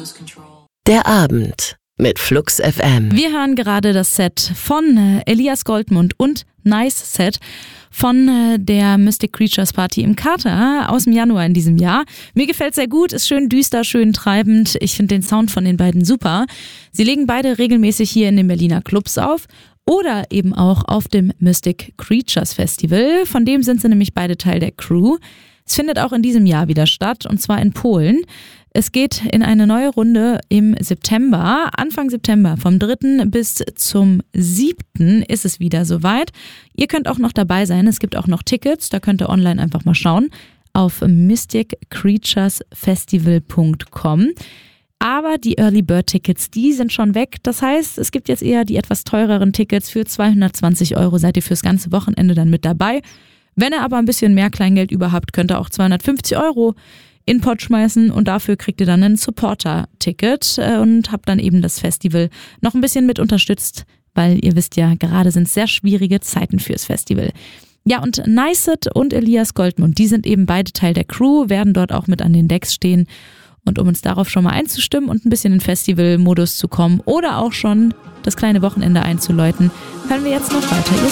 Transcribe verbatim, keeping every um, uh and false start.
Der Abend mit Flux F M. Wir hören gerade das Set von äh, Elias Goldmund und Nice Set von äh, der Mystic Creatures Party im Kater aus dem Januar in diesem Jahr. Mir gefällt sehr gut, ist schön düster, schön treibend. Ich finde den Sound von den beiden super. Sie legen beide regelmäßig hier in den Berliner Clubs auf oder eben auch auf dem Mystic Creatures Festival. Von dem sind sie nämlich beide Teil der Crew. Es findet auch in diesem Jahr wieder statt, und zwar in Polen. Es geht in eine neue Runde im September, Anfang September, vom dritten bis zum siebten ist es wieder soweit. Ihr könnt auch noch dabei sein, es gibt auch noch Tickets, da könnt ihr online einfach mal schauen auf mystic creatures festival punkt com. Aber die Early Bird Tickets, die sind schon weg. Das heißt, es gibt jetzt eher die etwas teureren Tickets. Für zweihundertzwanzig Euro seid ihr fürs ganze Wochenende dann mit dabei. Wenn ihr aber ein bisschen mehr Kleingeld über habt, könnt ihr auch zweihundertfünfzig Euro in den Pott schmeißen und dafür kriegt ihr dann ein Supporter-Ticket und habt dann eben das Festival noch ein bisschen mit unterstützt, weil ihr wisst ja, gerade sind sehr schwierige Zeiten fürs Festival. Ja, und Nicet und Elias Goldmund, die sind eben beide Teil der Crew, werden dort auch mit an den Decks stehen. Und um uns darauf schon mal einzustimmen und ein bisschen in Festival-Modus zu kommen oder auch schon das kleine Wochenende einzuläuten, hören wir jetzt noch weiter ihr